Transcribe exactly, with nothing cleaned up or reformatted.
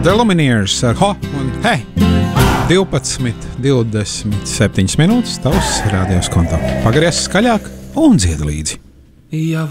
The Lumineers ar Ho un Hei! divpadsmit, divdesmit septiņas minūtes tavs rādījos konto. Pagaries skaļāk un dzied līdzi. Ja